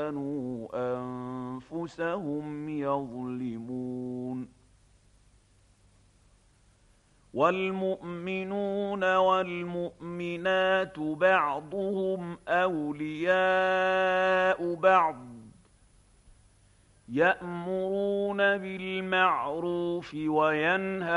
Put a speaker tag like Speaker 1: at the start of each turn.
Speaker 1: كانوا أنفسهم يظلمون والمؤمنون والمؤمنات بعضهم أولياء بعض يأمرون بالمعروف وينهون